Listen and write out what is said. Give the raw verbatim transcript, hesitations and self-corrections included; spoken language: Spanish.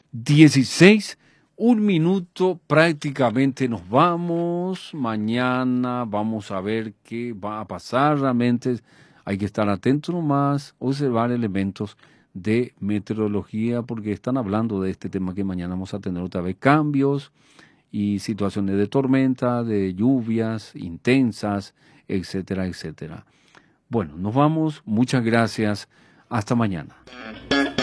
dieciséis, un minuto prácticamente nos vamos. Mañana vamos a ver qué va a pasar realmente. Hay que estar atentos nomás, observar elementos de meteorología porque están hablando de este tema que mañana vamos a tener otra vez cambios y situaciones de tormenta, de lluvias intensas, etcétera, etcétera. Bueno, nos vamos. Muchas gracias. Hasta mañana.